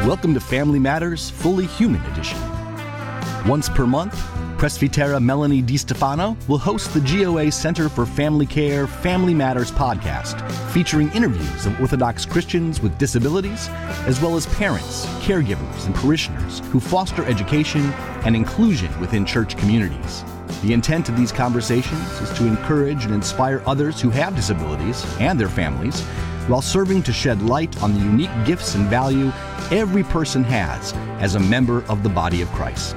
Welcome to Family Matters Fully Human Edition. Once per month, Presbytera Melanie DiStefano will host the GOA Center for Family Care Family Matters podcast, featuring interviews of Orthodox Christians with disabilities, as well as parents, caregivers, and parishioners who foster education and inclusion within church communities. The intent of these conversations is to encourage and inspire others who have disabilities and their families, while serving to shed light on the unique gifts and value every person has as a member of the body of Christ.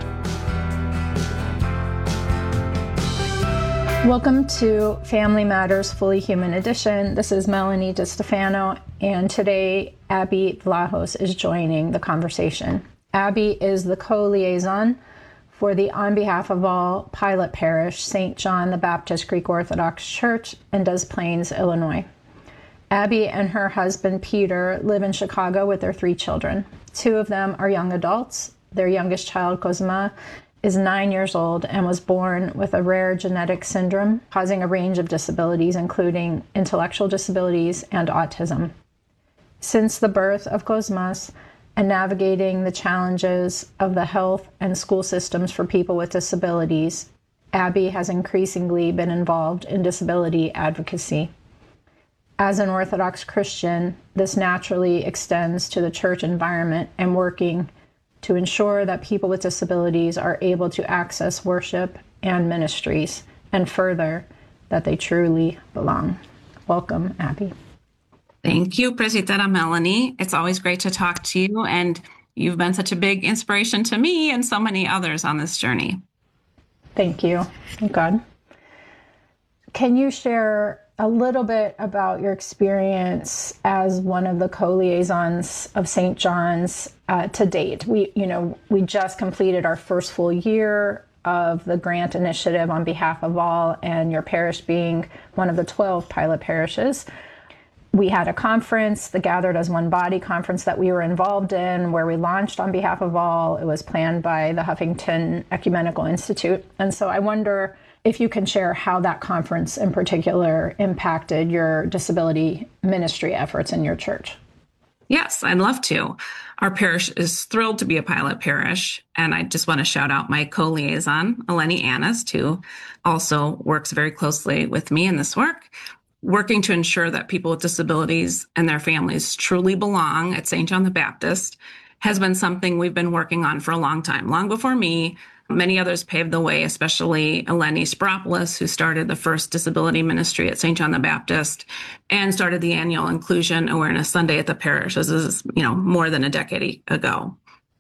Welcome to Family Matters Fully Human Edition. This is Melanie DiStefano, and today Abby Vlahos is joining the conversation. Abby is the co-liaison for the On Behalf of All pilot parish, St. John the Baptist Greek Orthodox Church in Des Plaines, Illinois. Abby and her husband, Peter, live in Chicago with their 3 children. 2 of them are young adults. Their youngest child, Cosma, is 9 years old and was born with a rare genetic syndrome causing a range of disabilities, including intellectual disabilities and autism. Since the birth of Cosmas and navigating the challenges of the health and school systems for people with disabilities, Abby has increasingly been involved in disability advocacy. As an Orthodox Christian, this naturally extends to the church environment and working to ensure that people with disabilities are able to access worship and ministries, and further, that they truly belong. Welcome, Abby. Thank you, Presbytera Melanie. It's always great to talk to you, and you've been such a big inspiration to me and so many others on this journey. Thank you. Thank God. Can you share a little bit about your experience as one of the co-liaisons of St. John's to date? We just completed our first full year of the grant initiative On Behalf of All, and your parish being one of the 12 pilot parishes. We had a conference, the Gathered as One Body conference, that we were involved in, where we launched On Behalf of All. It was planned by the Huffington Ecumenical Institute. And so I wonder if you can share how that conference in particular impacted your disability ministry efforts in your church. Yes, I'd love to. Our parish is thrilled to be a pilot parish, and I just want to shout out my co-liaison, Eleni Annis, who also works very closely with me in this work, working to ensure that people with disabilities and their families truly belong at St. John the Baptist has been something we've been working on for a long time, long before me. Many others paved the way, especially Eleni Spyropoulos, who started the first disability ministry at St. John the Baptist and started the annual Inclusion Awareness Sunday at the parish. This is, more than a decade ago.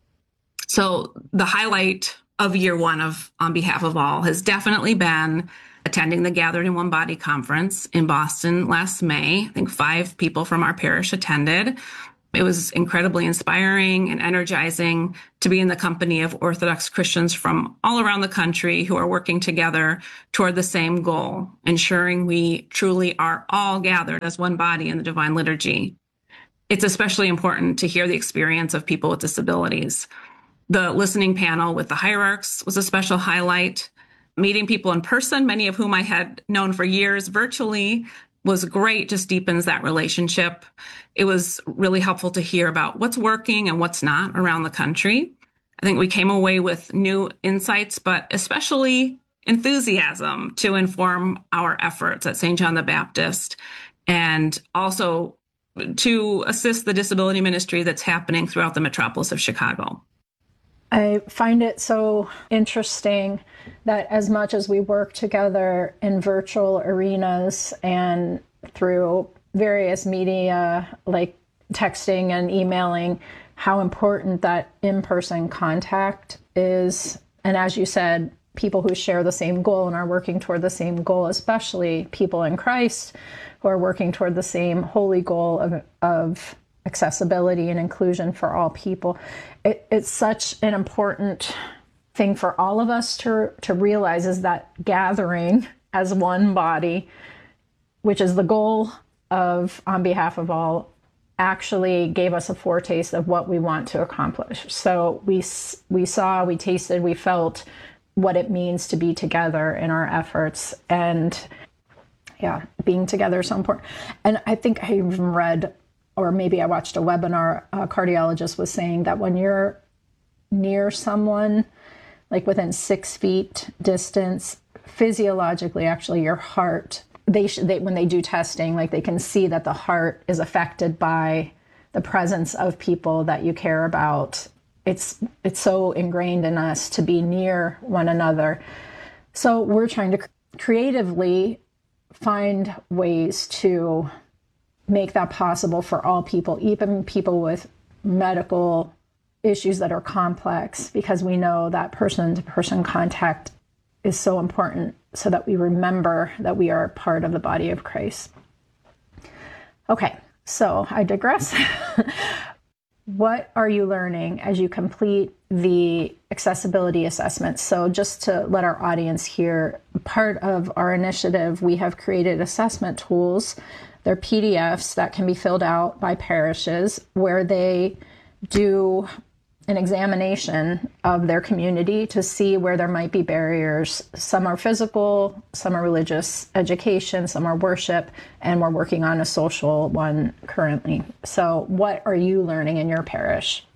So the highlight of year one of On Behalf of All has definitely been attending the Gathered in One Body conference in Boston last May. I think 5 people from our parish attended. It was incredibly inspiring and energizing to be in the company of Orthodox Christians from all around the country who are working together toward the same goal, ensuring we truly are all gathered as one body in the Divine Liturgy. It's especially important to hear the experience of people with disabilities. The listening panel with the hierarchs was a special highlight. Meeting people in person, many of whom I had known for years virtually, was great, just deepens that relationship. It was really helpful to hear about what's working and what's not around the country. I think we came away with new insights, but especially enthusiasm to inform our efforts at St. John the Baptist, and also to assist the disability ministry that's happening throughout the metropolis of Chicago. I find it so interesting that as much as we work together in virtual arenas and through various media like texting and emailing, how important that in-person contact is. And as you said, people who share the same goal and are working toward the same goal, especially people in Christ who are working toward the same holy goal of accessibility and inclusion for all people. It's such an important thing for all of us to realize, is that gathering as one body, which is the goal of On Behalf of All, actually gave us a foretaste of what we want to accomplish. So we saw, we tasted, we felt what it means to be together in our efforts. And yeah, being together is so important. And I think I even read or maybe I watched a webinar, a cardiologist was saying that when you're near someone, like within 6 feet distance, physiologically, actually, your heart, they when they do testing, like they can see that the heart is affected by the presence of people that you care about. It's so ingrained in us to be near one another. So we're trying to creatively find ways to make that possible for all people, even people with medical issues that are complex, because we know that person-to-person contact is so important so that we remember that we are part of the body of Christ. Okay, so I digress. What are you learning as you complete the accessibility assessment? So just to let our audience hear, part of our initiative, we have created assessment tools. They're PDFs that can be filled out by parishes where they do an examination of their community to see where there might be barriers. Some are physical, some are religious education, some are worship, and we're working on a social one currently. So what are you learning in your parish?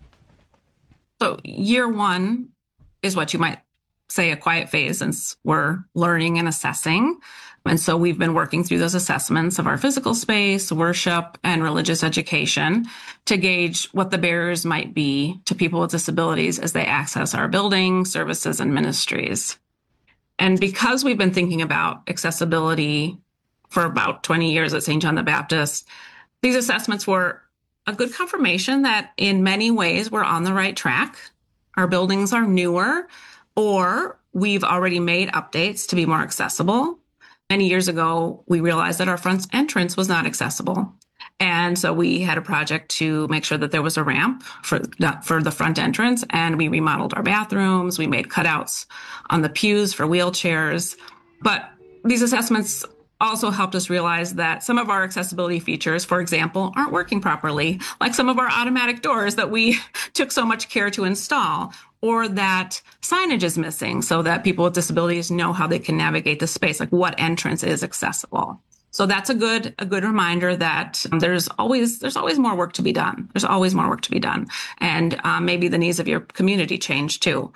So year one is what you might say a quiet phase, since we're learning and assessing. And so we've been working through those assessments of our physical space, worship, and religious education to gauge what the barriers might be to people with disabilities as they access our buildings, services, and ministries. And because we've been thinking about accessibility for about 20 years at St. John the Baptist, these assessments were a good confirmation that in many ways we're on the right track. Our buildings are newer, or we've already made updates to be more accessible. Many years ago, we realized that our front entrance was not accessible. And so we had a project to make sure that there was a ramp for the front entrance, and we remodeled our bathrooms. We made cutouts on the pews for wheelchairs. But these assessments also helped us realize that some of our accessibility features, for example, aren't working properly, like some of our automatic doors that we took so much care to install, or that signage is missing so that people with disabilities know how they can navigate the space, like what entrance is accessible. So that's a good reminder that there's always more work to be done. There's always more work to be done. And maybe the needs of your community change too.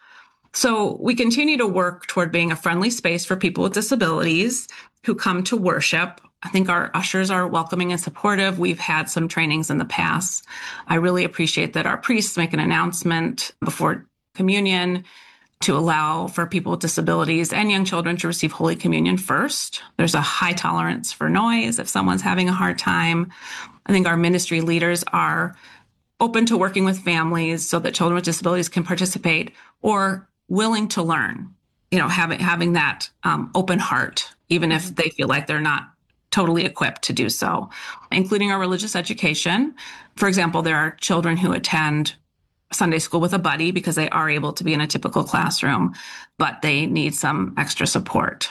So we continue to work toward being a friendly space for people with disabilities who come to worship. I think our ushers are welcoming and supportive. We've had some trainings in the past. I really appreciate that our priests make an announcement before communion to allow for people with disabilities and young children to receive Holy Communion first. There's a high tolerance for noise if someone's having a hard time. I think our ministry leaders are open to working with families so that children with disabilities can participate, or willing to learn, having that open heart, even if they feel like they're not totally equipped to do so, including our religious education. For example, there are children who attend Sunday school with a buddy because they are able to be in a typical classroom, but they need some extra support.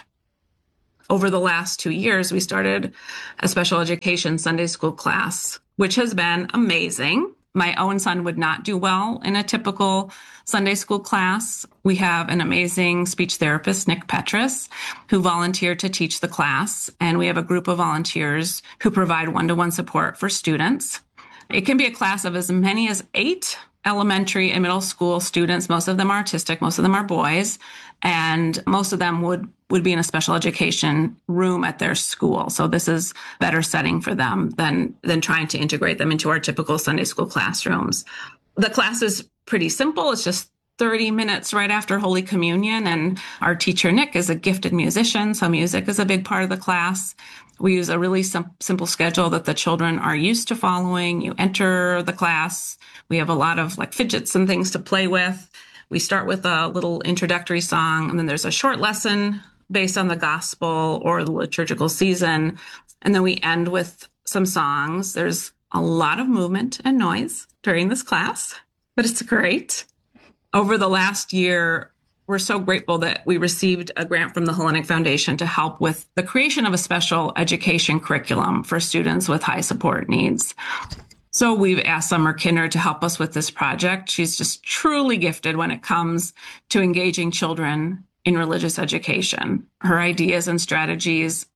Over the last 2 years, we started a special education Sunday school class, which has been amazing. My own son would not do well in a typical Sunday school class. We have an amazing speech therapist, Nick Petrus, who volunteered to teach the class. And we have a group of volunteers who provide one-to-one support for students. It can be a class of as many as 8 elementary and middle school students. Most of them are autistic, most of them are boys, and most of them would be in a special education room at their school. So this is a better setting for them than trying to integrate them into our typical Sunday school classrooms. The class is pretty simple. It's just 30 minutes right after Holy Communion. And our teacher, Nick, is a gifted musician, so music is a big part of the class. We use a really simple schedule that the children are used to following. You enter the class. We have a lot of fidgets and things to play with. We start with a little introductory song, and then there's a short lesson based on the gospel or the liturgical season. And then we end with some songs. There's a lot of movement and noise during this class, but it's great. Over the last year, we're so grateful that we received a grant from the Hellenic Foundation to help with the creation of a special education curriculum for students with high support needs. So we've asked Summer Kinner to help us with this project. She's just truly gifted when it comes to engaging children in religious education. Her ideas and strategies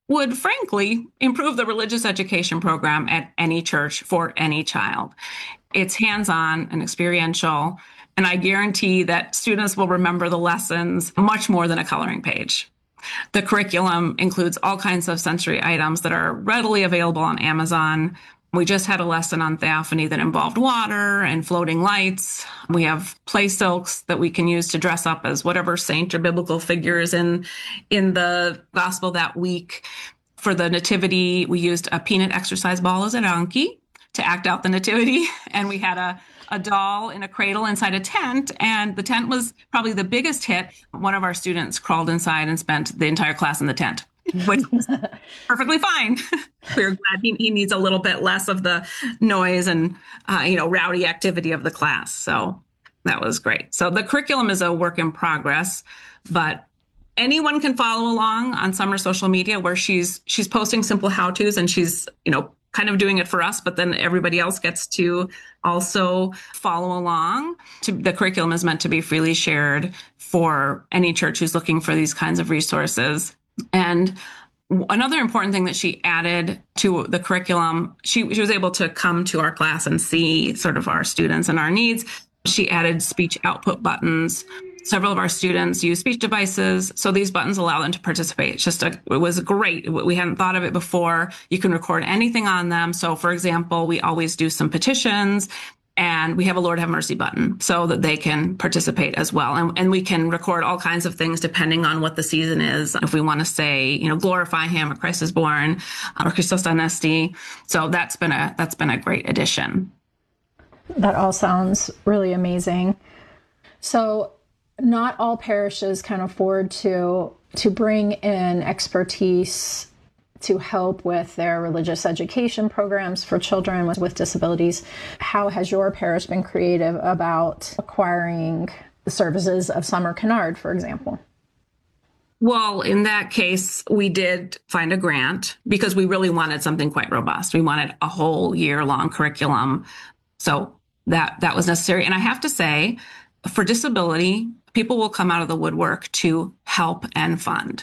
would frankly improve the religious education program at any church for any child. It's hands-on and experiential, and I guarantee that students will remember the lessons much more than a coloring page. The curriculum includes all kinds of sensory items that are readily available on Amazon. We just had a lesson on theophany that involved water and floating lights. We have play silks that we can use to dress up as whatever saint or biblical figures in the gospel that week. For the nativity, we used a peanut exercise ball as a donkey to act out the nativity. And we had a doll in a cradle inside a tent. And the tent was probably the biggest hit. One of our students crawled inside and spent the entire class in the tent, which was perfectly fine. We're glad he needs a little bit less of the noise and, rowdy activity of the class. So that was great. So the curriculum is a work in progress, but anyone can follow along on Summer social media, where she's posting simple how-tos, and she's, kind of doing it for us, but then everybody else gets to also follow along. The curriculum is meant to be freely shared for any church who's looking for these kinds of resources. And another important thing that she added to the curriculum, she was able to come to our class and see sort of our students and our needs. She added speech output buttons. Several of our students use speech devices, so these buttons allow them to participate. It was great. We hadn't thought of it before. You can record anything on them. So, for example, we always do some petitions, and we have a Lord Have Mercy button so that they can participate as well. And we can record all kinds of things depending on what the season is. If we want to say, glorify Him, or Christ is born, or Christos Anesti. So that's been a great addition. That all sounds really amazing. So not all parishes can afford to bring in expertise to help with their religious education programs for children with disabilities. How has your parish been creative about acquiring the services of Summer Kennard, for example? Well, in that case, we did find a grant because we really wanted something quite robust. We wanted a whole year-long curriculum. So that was necessary. And I have to say, for disability, people will come out of the woodwork to help and fund.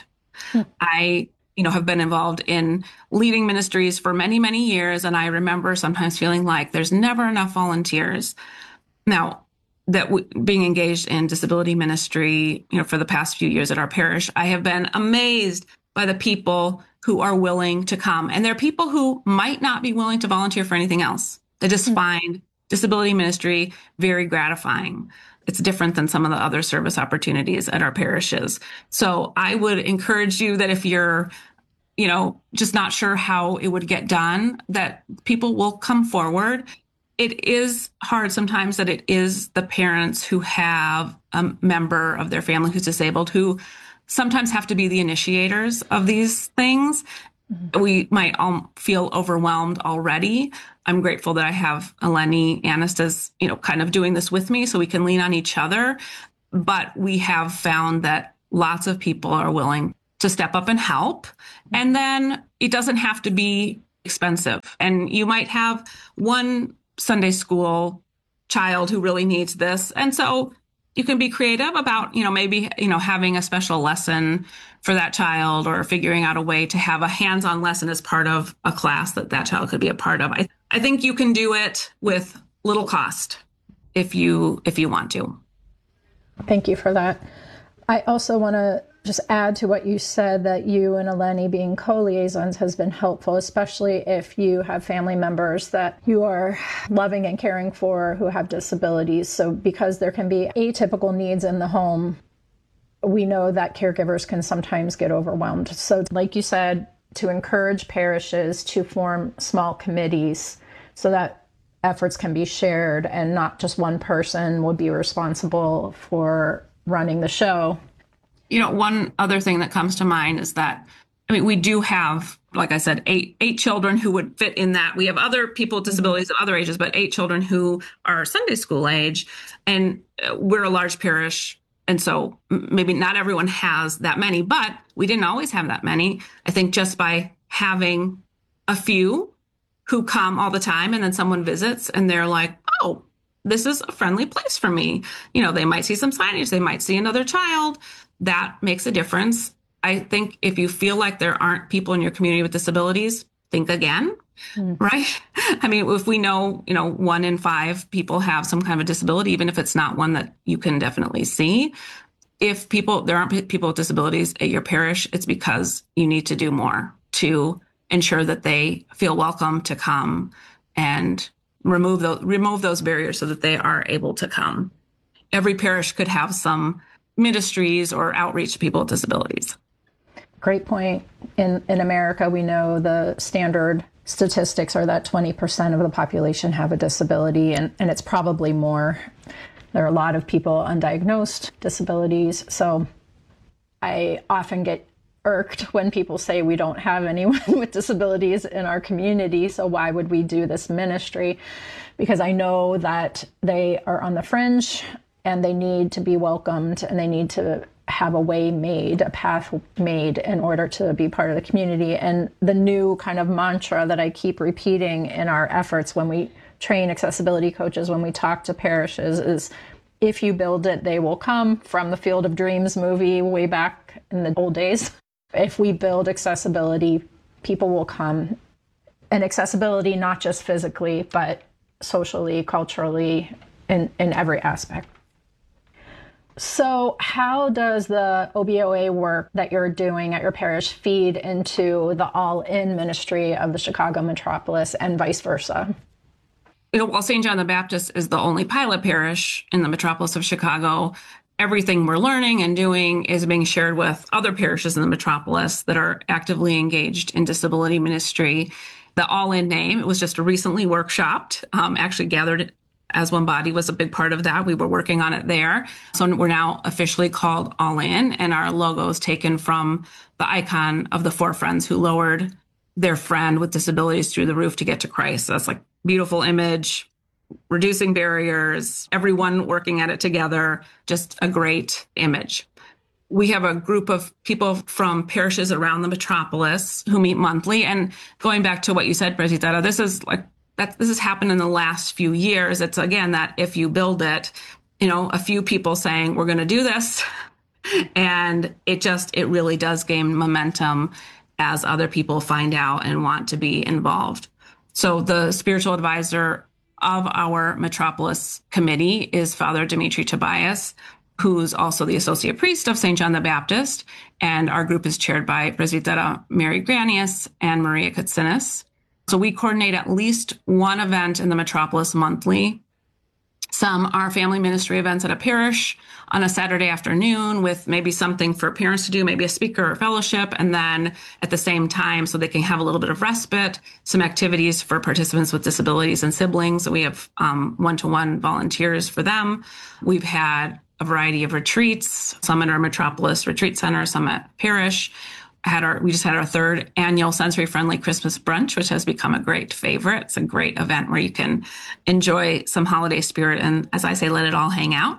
I have been involved in leading ministries for many, many years. And I remember sometimes feeling like there's never enough volunteers. Now, being engaged in disability ministry, for the past few years at our parish, I have been amazed by the people who are willing to come. And there are people who might not be willing to volunteer for anything else. They just find disability ministry very gratifying. It's different than some of the other service opportunities at our parishes. So I would encourage you that if you're, just not sure how it would get done, that people will come forward. It is hard sometimes that it is the parents who have a member of their family who's disabled who sometimes have to be the initiators of these things. We might all feel overwhelmed already. I'm grateful that I have Eleni Anastas, kind of doing this with me so we can lean on each other. But we have found that lots of people are willing to step up and help. And then it doesn't have to be expensive. And you might have one Sunday school child who really needs this. And so you can be creative about, maybe, having a special lesson for that child, or figuring out a way to have a hands-on lesson as part of a class that child could be a part of. I think you can do it with little cost if you want to. Thank you for that. I also want to just add to what you said, that you and Eleni being co-liaisons has been helpful, especially if you have family members that you are loving and caring for who have disabilities. So because there can be atypical needs in the home, we know that caregivers can sometimes get overwhelmed. So like you said, to encourage parishes to form small committees so that efforts can be shared and not just one person will be responsible for running the show. One other thing that comes to mind is that, we do have, like I said, eight children who would fit in that. We have other people with disabilities of other ages, but 8 children who are Sunday school age. And we're a large parish. And so maybe not everyone has that many, but we didn't always have that many. I think just by having a few who come all the time, and then someone visits and they're like, oh, this is a friendly place for me. They might see some signage, they might see another child. That makes a difference. I think if you feel like there aren't people in your community with disabilities, think again, right? I mean, if we know, 1 in 5 people have some kind of a disability, even if it's not one that you can definitely see. If there aren't people with disabilities at your parish, it's because you need to do more to ensure that they feel welcome to come and remove those barriers so that they are able to come. Every parish could have some ministries or outreach to people with disabilities. Great point. In America, we know the standard statistics are that 20% of the population have a disability, and it's probably more. There are a lot of people undiagnosed disabilities. So I often get irked when people say we don't have anyone with disabilities in our community, so why would we do this ministry? Because I know that they are on the fringe and they need to be welcomed and they need to have a way made, a path made in order to be part of the community. And the new kind of mantra that I keep repeating in our efforts when we train accessibility coaches, when we talk to parishes, is if you build it, they will come, from the Field of Dreams movie way back in the old days. If we build accessibility, people will come. And accessibility, not just physically, but socially, culturally, in every aspect. So how does the OBOA work that you're doing at your parish feed into the all-in ministry of the Chicago metropolis and vice versa? While St. John the Baptist is the only pilot parish in the metropolis of Chicago, everything we're learning and doing is being shared with other parishes in the metropolis that are actively engaged in disability ministry. The all-in name, it was just recently workshopped, actually gathered as one body was a big part of that. We were working on it there. So we're now officially called All In, and our logo is taken from the icon of the 4 friends who lowered their friend with disabilities through the roof to get to Christ. So that's like beautiful image, reducing barriers, everyone working at it together, just a great image. We have a group of people from parishes around the metropolis who meet monthly. And going back to what you said, Presitera, this has happened in the last few years. It's, again, that if you build it, a few people saying, we're going to do this. And it really does gain momentum as other people find out and want to be involved. So the spiritual advisor of our metropolis committee is Father Dimitri Tobias, who's also the associate priest of St. John the Baptist. And our group is chaired by Presbitera Mary Granius and Maria Katsinas. So we coordinate at least one event in the metropolis monthly. Some are family ministry events at a parish on a Saturday afternoon with maybe something for parents to do, maybe a speaker or fellowship. And then at the same time, so they can have a little bit of respite, some activities for participants with disabilities and siblings. We have one-to-one volunteers for them. We've had a variety of retreats, some at our metropolis retreat center, some at parish. We just had our 3rd annual sensory-friendly Christmas brunch, which has become a great favorite. It's a great event where you can enjoy some holiday spirit and, as I say, let it all hang out.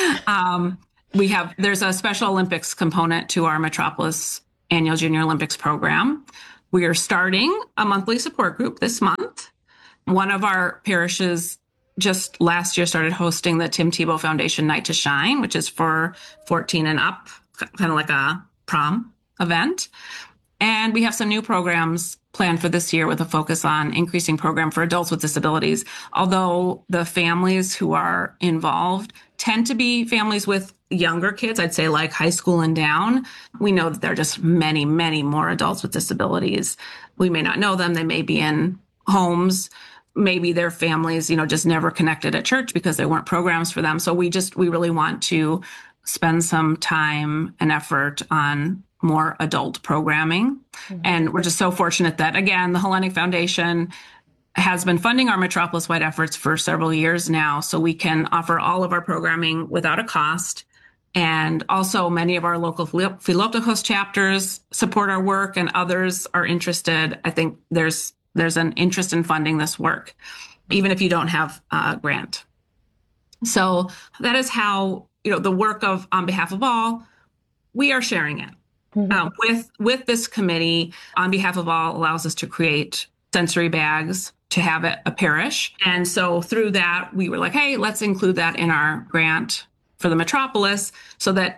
There's a Special Olympics component to our Metropolis Annual Junior Olympics program. We are starting a monthly support group this month. One of our parishes just last year started hosting the Tim Tebow Foundation Night to Shine, which is for 14 and up, kind of like a prom event. And we have some new programs planned for this year with a focus on increasing program for adults with disabilities. Although the families who are involved tend to be families with younger kids, I'd say like high school and down, we know that there are just many, many more adults with disabilities. We may not know them. They may be in homes. Maybe their families, just never connected at church because there weren't programs for them. So we really want to spend some time and effort on more adult programming. Mm-hmm. And we're just so fortunate that, again, the Hellenic Foundation has been funding our metropolis-wide efforts for several years now, so we can offer all of our programming without a cost. And also many of our local Philoptochos chapters support our work, and others are interested. I think there's an interest in funding this work, even if you don't have a grant. So that is how, the work of On Behalf of All, we are sharing it. Mm-hmm. With this committee, On Behalf of All allows us to create sensory bags to have at a parish. And so through that, we were like, hey, let's include that in our grant for the metropolis so that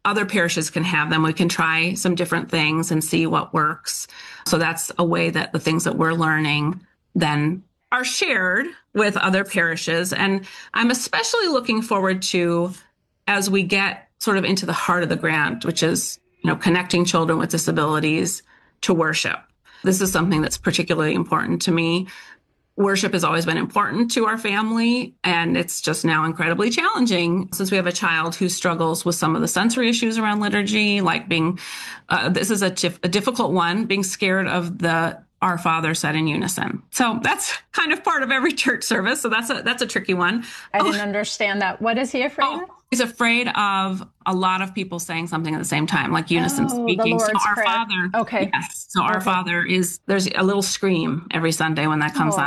other parishes can have them. We can try some different things and see what works. So that's a way that the things that we're learning then are shared with other parishes. And I'm especially looking forward to, as we get sort of into the heart of the grant, which is, connecting children with disabilities to worship. This is something that's particularly important to me. Worship has always been important to our family, and it's just now incredibly challenging since we have a child who struggles with some of the sensory issues around liturgy, like this is a difficult one, being scared of the Our Father said in unison. So that's kind of part of every church service. So that's a tricky one. I didn't understand that. What is he afraid of? He's afraid of a lot of people saying something at the same time, like unison speaking. The Lord's so our Prayer. Father. Okay. Yes. So Our Father there's a little scream every Sunday when that comes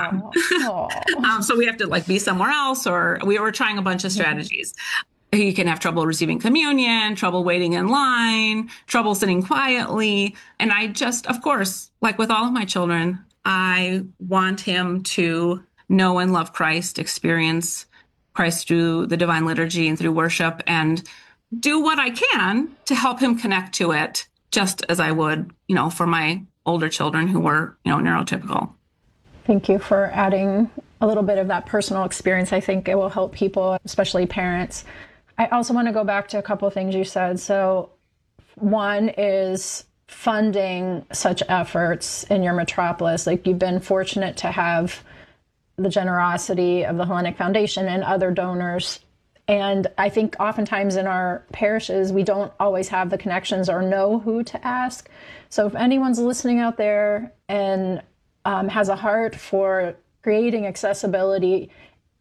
on. So we have to be somewhere else, or we were trying a bunch of strategies. He can have trouble receiving communion, trouble waiting in line, trouble sitting quietly. And I just, of course, like with all of my children, I want him to know and love Christ, experience Christ through the divine liturgy and through worship, and do what I can to help him connect to it, just as I would, for my older children who were, neurotypical. Thank you for adding a little bit of that personal experience. I think it will help people, especially parents. I also want to go back to a couple of things you said. So one is funding such efforts in your metropolis. You've been fortunate to have the generosity of the Hellenic Foundation and other donors. And I think oftentimes in our parishes, we don't always have the connections or know who to ask. So if anyone's listening out there and has a heart for creating accessibility,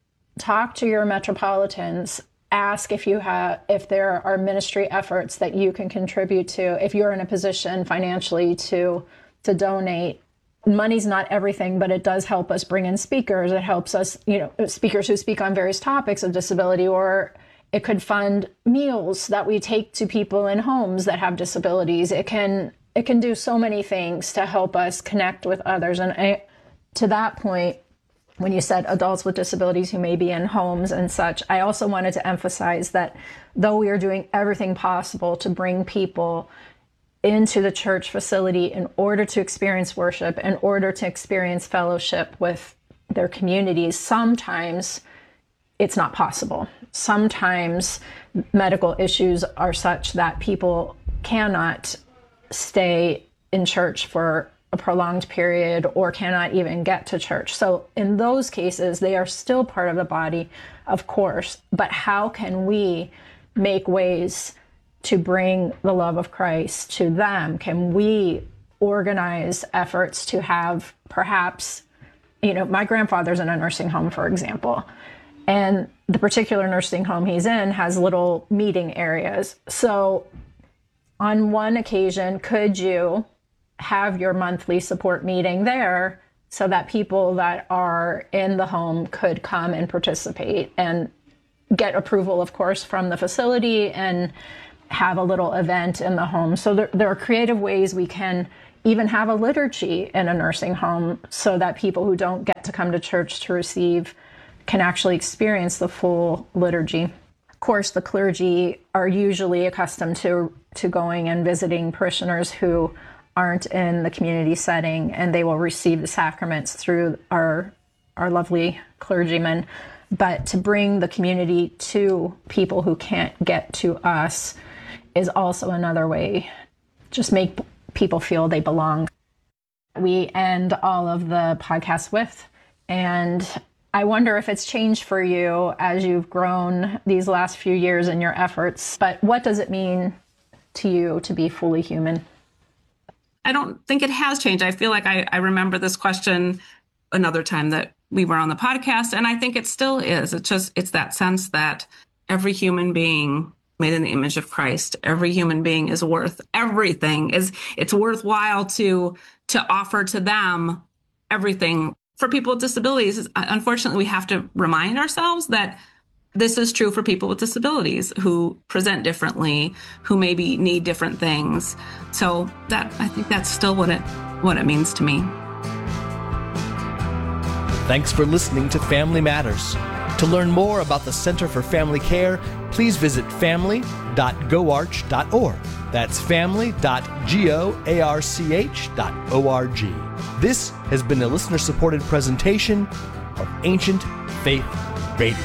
talk to your metropolitans. Ask if there are ministry efforts that you can contribute to. If you're in a position financially to donate, money's not everything, but it does help us bring in speakers. It helps us, speakers who speak on various topics of disability, or it could fund meals that we take to people in homes that have disabilities. It can do so many things to help us connect with others. And to that point, when you said adults with disabilities who may be in homes and such, I also wanted to emphasize that though we are doing everything possible to bring people into the church facility in order to experience worship, in order to experience fellowship with their communities, sometimes it's not possible. Sometimes medical issues are such that people cannot stay in church for a prolonged period or cannot even get to church. So in those cases, they are still part of the body, of course, but how can we make ways to bring the love of Christ to them? Can we organize efforts to have perhaps, my grandfather's in a nursing home, for example, and the particular nursing home he's in has little meeting areas. So on one occasion, could you have your monthly support meeting there so that people that are in the home could come and participate and get approval, of course, from the facility and have a little event in the home? So there are creative ways we can even have a liturgy in a nursing home so that people who don't get to come to church to receive can actually experience the full liturgy. Of course, the clergy are usually accustomed to going and visiting parishioners who aren't in the community setting, and they will receive the sacraments through our lovely clergymen. But to bring the community to people who can't get to us is also another way. Just make people feel they belong. We end all of the podcasts with, and I wonder if it's changed for you as you've grown these last few years in your efforts, but what does it mean to you to be fully human? I don't think it has changed. I feel like I remember this question another time that we were on the podcast, and I think it still is. It's that sense that every human being made in the image of Christ, every human being is worth everything. It's worthwhile to offer to them everything. For people with disabilities, unfortunately, we have to remind ourselves that this is true for people with disabilities who present differently, who maybe need different things. So I think that's still what it means to me. Thanks for listening to Family Matters. To learn more about the Center for Family Care, please visit family.cfcc.org. family.goarch.org. That's family.goarch.org. This has been a listener-supported presentation of Ancient Faith Radio.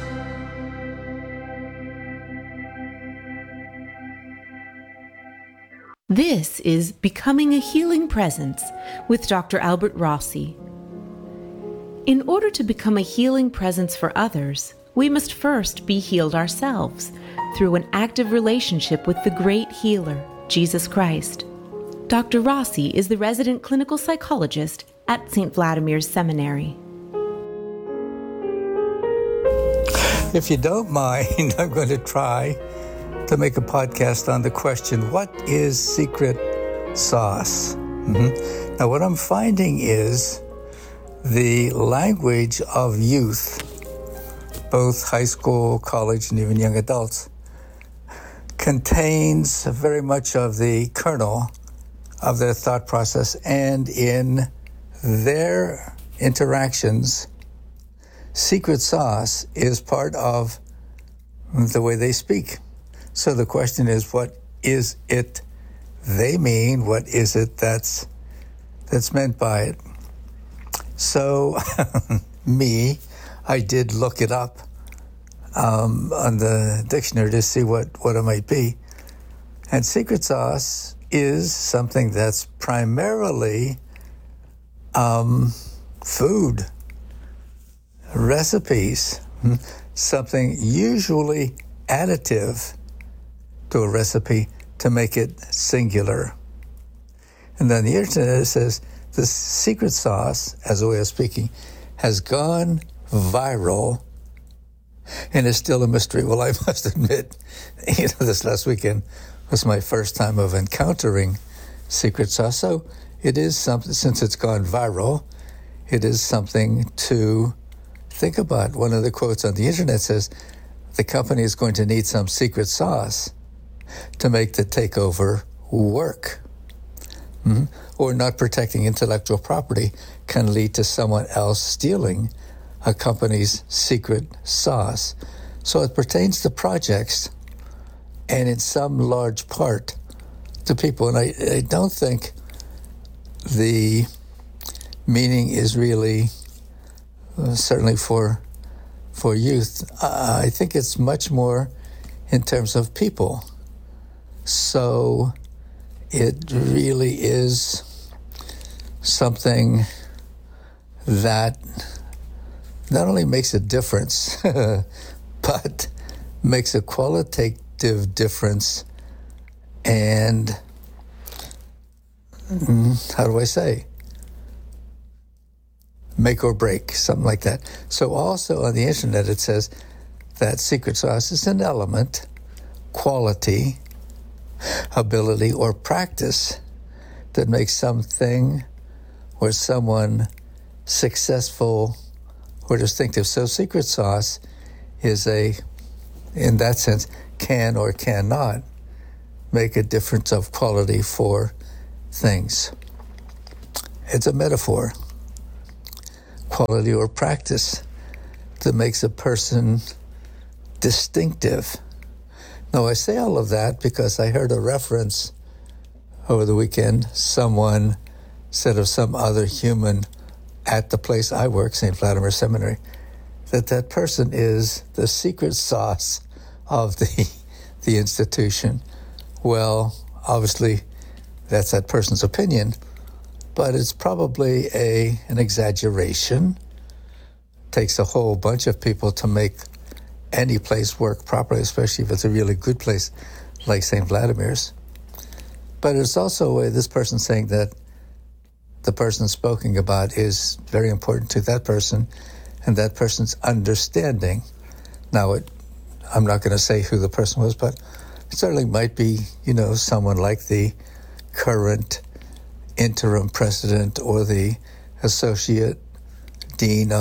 This is Becoming a Healing Presence with Dr. Albert Rossi. In order to become a healing presence for others, we must first be healed ourselves through an active relationship with the great healer, Jesus Christ. Dr. Rossi is the resident clinical psychologist at St. Vladimir's Seminary. If you don't mind, I'm going to try to make a podcast on the question, what is secret sauce? Now, what I'm finding is the language of youth, both high school, college, and even young adults, contains very much of the kernel of their thought process, and in their interactions, secret sauce is part of the way they speak. So the question is, what is it they mean? What is it that's meant by it? So I did look it up on the dictionary to see what it might be. And secret sauce is something that's primarily food, recipes, something usually additive to a recipe to make it singular. And then the internet says the secret sauce, as a way of speaking, has gone viral and is still a mystery. Well, I must admit, this last weekend was my first time of encountering secret sauce. So it is something, since it's gone viral, it is something to think about. One of the quotes on the internet says, the company is going to need some secret sauce to make the takeover work. Or not protecting intellectual property can lead to someone else stealing a company's secret sauce. So it pertains to projects and in some large part to people. And I don't think the meaning is really, certainly for youth, I think it's much more in terms of people. So it really is something that not only makes a difference, but makes a qualitative difference and, how do I say, make or break, something like that. So also on the internet it says that secret sauce is an element, quality, ability, or practice that makes something or someone successful or distinctive. So secret sauce is in that sense, can or cannot make a difference of quality for things. It's a metaphor, quality or practice that makes a person distinctive. Now, I say all of that because I heard a reference over the weekend. Someone said of some other human at the place I work, St. Vladimir Seminary, that person is the secret sauce of the institution. Well, obviously, that's that person's opinion, but it's probably an exaggeration. It takes a whole bunch of people to make any place work properly, especially if it's a really good place like St. Vladimir's. But it's also a way this person's saying that the person speaking about is very important to that person and that person's understanding. Now, I'm not going to say who the person was, but it certainly might be, someone like the current interim president or the associate dean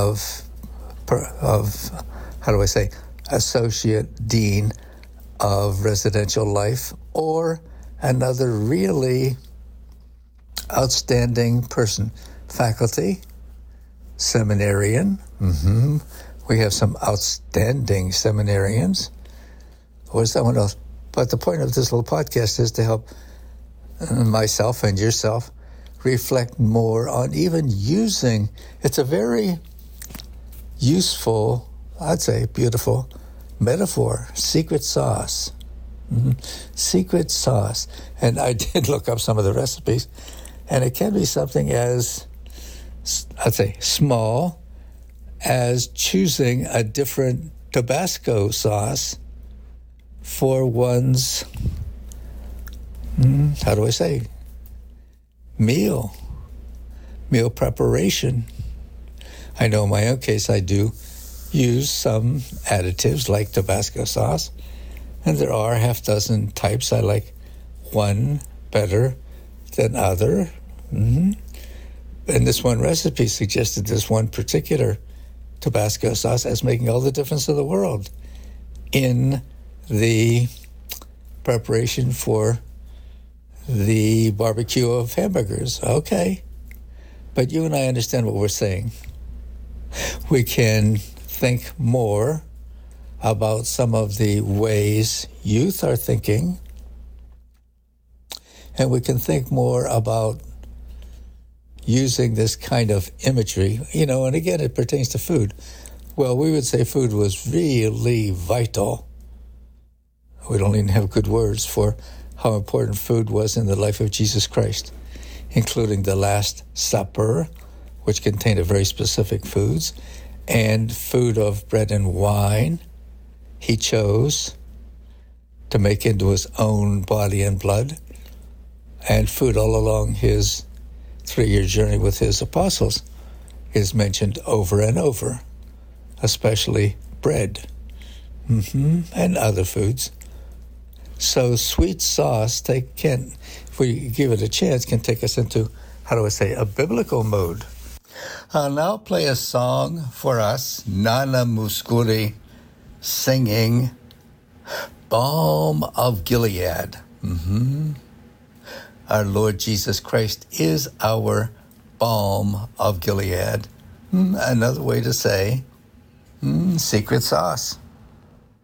associate dean of residential life, or another really outstanding person, faculty, seminarian. We have some outstanding seminarians, or someone else. But the point of this little podcast is to help myself and yourself reflect more on even using. It's a very useful, I'd say beautiful metaphor, secret sauce. Secret sauce. And I did look up some of the recipes, and it can be something as, I'd say, small as choosing a different Tabasco sauce for one's, how do I say, meal preparation. I know in my own case I do use some additives like Tabasco sauce, and there are half dozen types. I like one better than other. And this one recipe suggested this one particular Tabasco sauce as making all the difference in the world in the preparation for the barbecue of hamburgers. Okay. But you and I understand what we're saying. We can think more about some of the ways youth are thinking, and we can think more about using this kind of imagery, and again, it pertains to food. Well, we would say food was really vital. We don't even have good words for how important food was in the life of Jesus Christ, including the Last Supper, which contained very specific foods, and food of bread and wine he chose to make into his own body and blood, and food all along his 3-year journey with his apostles is mentioned over and over, especially bread and other foods. So sweet sauce, if we give it a chance, can take us into, a biblical mode. I'll now play a song for us, Nana Mouskouri singing Balm of Gilead. Our Lord Jesus Christ is our balm of Gilead. Another way to say secret sauce.